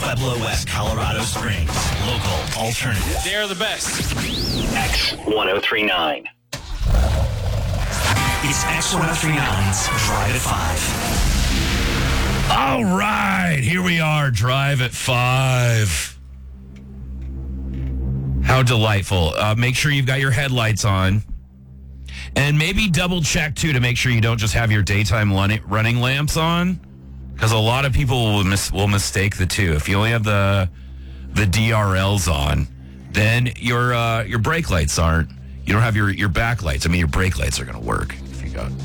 Pueblo, West Colorado Springs. Local alternative. They're the best. X1039. It's X1039's Drive at 5. All right, here we are, Drive at 5. How delightful. Make sure you've got your headlights on. And maybe double check, too, to make sure you don't just have your daytime running lamps on. Because a lot of people will mistake the two. If you only have the DRLs on, then your brake lights aren't. You don't have your back lights. I mean, your brake lights are going to work if you got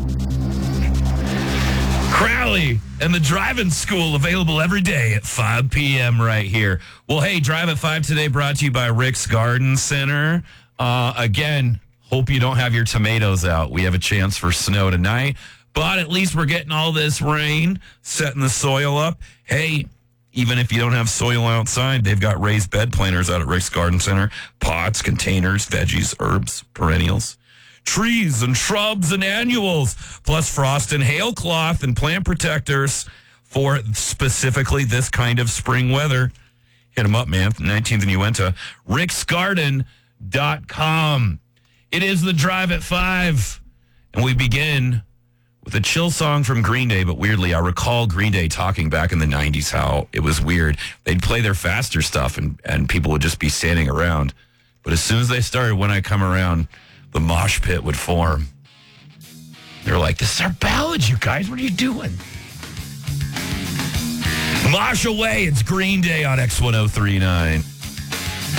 Crowley and the driving school available every day at 5 p.m. right here. Well, hey, Drive at 5 today brought to you by Rick's Garden Center. Again, hope you don't have your tomatoes out. We have a chance for snow tonight, but at least we're getting all this rain, setting the soil up. Hey, even if you don't have soil outside, they've got raised bed planters out at Rick's Garden Center. Pots, containers, veggies, herbs, perennials, trees and shrubs and annuals, plus frost and hail cloth and plant protectors for specifically this kind of spring weather. Hit them up, man. 19th and Uinta. ricksgarden.com. It is the Drive at 5, and we begin with a chill song from Green Day, but weirdly, I recall Green Day talking back in the 90s how it was weird. They'd play their faster stuff, and people would just be standing around. But as soon as they started When I Come Around, the mosh pit would form. They were like, this is our ballad, you guys. What are you doing? Mosh away. It's Green Day on X1039.